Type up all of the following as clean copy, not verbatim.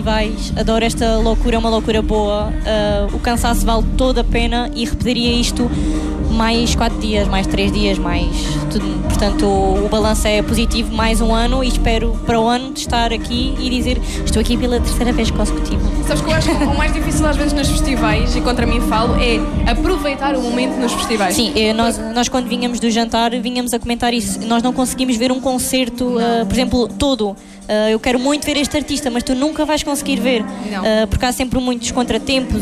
festivais, adoro esta loucura, é uma loucura boa. O cansaço vale toda a pena e repetiria isto mais 4 dias, mais 3 dias, mais tudo. Portanto, o balanço é positivo, mais um ano, e espero para o ano de estar aqui e dizer estou aqui pela 3ª vez consecutiva. Sabes que eu acho que o mais difícil às vezes nos festivais, e contra mim falo, é aproveitar o momento nos festivais. Sim, nós quando vínhamos do jantar, vínhamos a comentar isso. Nós não conseguimos ver um concerto, por exemplo, todo. Eu quero muito ver este artista, mas tu nunca vais conseguir ver, porque há sempre muitos contratempos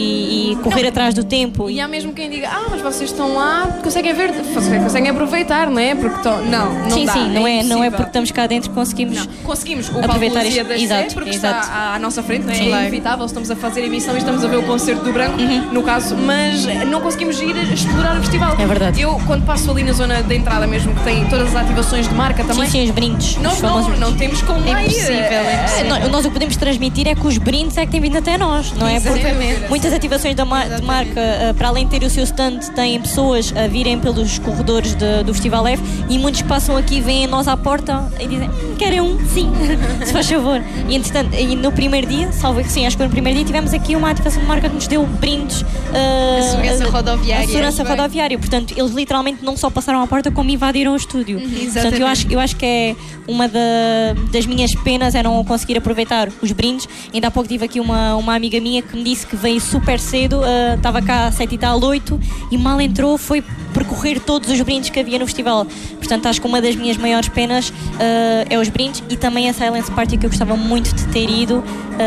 e correr atrás do tempo. E há mesmo quem diga, mas vocês estão lá, conseguem ver, conseguem aproveitar, não é? Porque não sim, dá. Sim, não é porque estamos cá dentro que conseguimos. Conseguimos o aproveitar isto, exato, porque exato. está à nossa frente, não é? Sim. É inevitável, estamos a fazer emissão e estamos a ver o concerto do Branco, no caso, mas não conseguimos ir explorar o festival. É verdade. Eu, quando passo ali na zona da entrada mesmo, que tem todas as ativações de marca também. Sim, os brindes. Não temos como ir. É impossível. Nós o que podemos transmitir é que os brindes é que têm vindo até nós, não é? Exatamente. Porque muitas ativações de marca, para além de ter o seu stand, têm pessoas a virem pelos corredores do Festival F, e muitos passam aqui, vêm a nós à porta e dizem, querem um? Sim, se faz favor. E entretanto, no primeiro dia, acho que no primeiro dia tivemos aqui uma ativação de marca que nos deu brindes. A segurança rodoviária. A segurança rodoviária. Portanto, eles literalmente não só passaram à porta, como invadiram o estúdio. Portanto, eu acho que é uma das minhas penas é não conseguir aproveitar os brindes. Ainda há pouco tive aqui uma amiga minha que me disse que veio super cedo, estava cá às 7 e tal, 8, e mal entrou, foi percorrer todos os brindes que havia no festival. Portanto, acho que uma das minhas maiores penas é os brindes, e também a Silence Party, que eu gostava muito de ter ido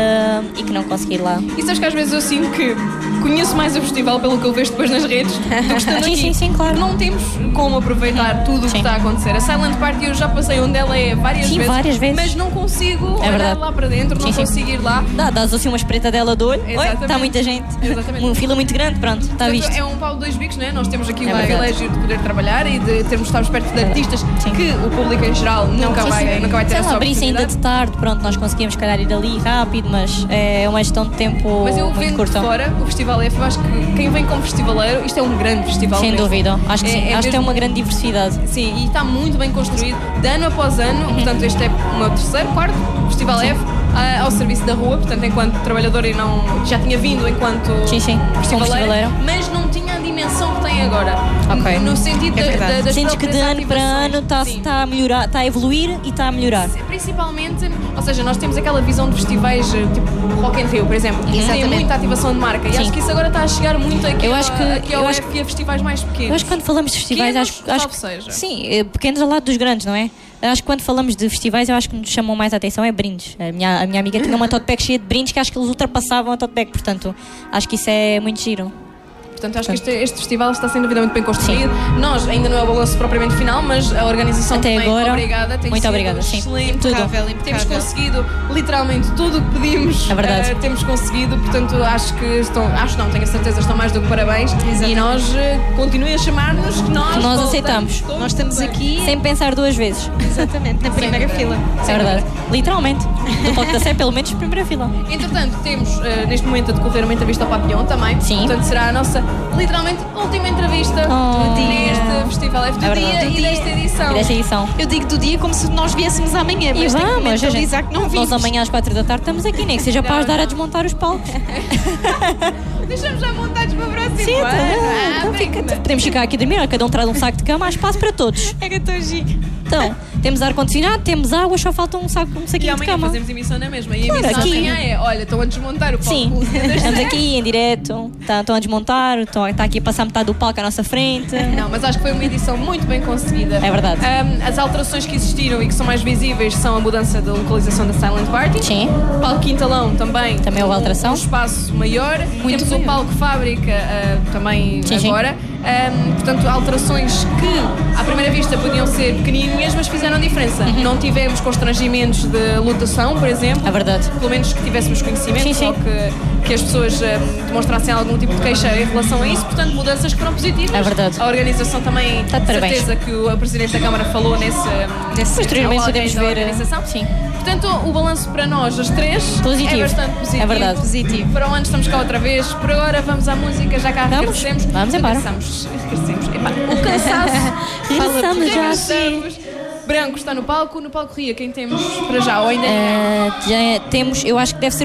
e que não consegui ir lá. E sabes que às vezes eu sinto que conheço mais o festival pelo que eu vejo depois nas redes do que estando aqui. Sim, claro. Não temos como aproveitar tudo o que está a acontecer. A Silent Party eu já passei onde ela é várias vezes, mas não consigo olhar lá para dentro, não consigo ir lá. Dás assim uma espreitadela de olho. Oi, está muita gente. Exatamente. Uma fila muito grande, pronto, está visto. É um pau de dois bicos, não é? Nós temos aqui o privilégio de poder trabalhar e de termos estado perto de artistas que o público em geral nunca vai ter essa oportunidade. Abrisse ainda de tarde, pronto, nós conseguimos se calhar ir ali rápido, mas é uma gestão de tempo. Mas eu muito vendo curta. de fora o Festival F, eu acho que quem vem como festivaleiro, isto é um grande festival. Sem dúvida, acho que sim. Acho que tem uma grande diversidade. Sim, e está muito bem construído, de ano após ano. Portanto, este é o meu terceiro, quarto Festival F, ao serviço da rua, portanto, enquanto trabalhadora, e não já tinha vindo enquanto festivaleira, mas não tinha a dimensão que tem agora. Ok. No sentido das sentes que de ano para ano está a melhorar, está a evoluir e está a melhorar. Principalmente, ou seja, nós temos aquela visão de festivais tipo Rock in Rio, por exemplo, que tem muita ativação de marca, e acho que isso agora está a chegar muito aqui ao F e a festivais mais pequenos. Eu acho que quando falamos de festivais, acho que seja. Sim, pequenos ao lado dos grandes, não é? Acho que quando falamos de festivais, eu acho que nos chamam mais a atenção é brindes. A minha amiga tinha uma tote bag cheia de brindes que acho que eles ultrapassavam a tote bag, portanto, acho que isso é muito giro. Portanto, acho que este festival está sendo devidamente bem construído. Sim. Nós ainda não é o balanço propriamente final, mas a organização até também, agora, obrigada, tem muito obrigada, excelente. Tudo. Impecável. Temos conseguido literalmente tudo o que pedimos. É verdade. Temos conseguido, portanto, tenho a certeza, estão mais do que parabéns. Exatamente. E nós continuem a chamar-nos que nós aceitamos. Nós estamos aqui sem pensar duas vezes. Exatamente, na primeira fila. É verdade. Literalmente. No palco da Sé, pelo menos primeira fila. Entretanto, temos neste momento a decorrer uma entrevista ao Papillon também. Sim. Portanto, será a nossa, literalmente, última entrevista neste Festival F do dia e desta edição. Eu digo do dia como se nós viéssemos amanhã, mas tenho que mentalizar que não vimos. Nós amanhã às 4 da tarde estamos aqui, nem que seja para ajudar a desmontar os palcos. Deixamos já montados para o próximo Sim, ano. Podemos ficar aqui a dormir, cada um traz um saco de cama, há espaço para todos. É tão giro. Então, temos ar-condicionado, temos água, só falta um saquinho de cama. E amanhã fazemos emissão na mesma. E a emissão amanhã é, olha, estão a desmontar o palco. Sim, estamos aqui em direto, estão a desmontar, está aqui a passar metade do palco à nossa frente. Não, mas acho que foi uma edição muito bem conseguida. É verdade. As alterações que existiram e que são mais visíveis são a mudança da localização da Silent Party. Sim. O palco Quintalão também houve alteração. Um espaço maior. Temos o palco Fábrica também agora. Portanto, alterações que à primeira vista podiam ser pequenininhas, mas fizeram diferença. Não tivemos constrangimentos de lotação, por exemplo. É verdade. Pelo menos que tivéssemos conhecimento, ou que as pessoas demonstrassem algum tipo de queixa em relação a isso. Portanto, mudanças que foram positivas. É verdade. A organização também, está de parabéns. Certeza que o Presidente da Câmara falou nesse posteriormente podemos ver. Organização. Sim. Portanto, o balanço para nós, as três, positivo. É bastante positivo. É verdade. Positivo. Para o ano estamos cá outra vez. Por agora vamos à música, já cá regressemos. Vamos embora. Regressemos. O cansaço. Regressamos já. Branco está no palco Ria, quem temos para já? Ou ainda temos, eu acho que deve ser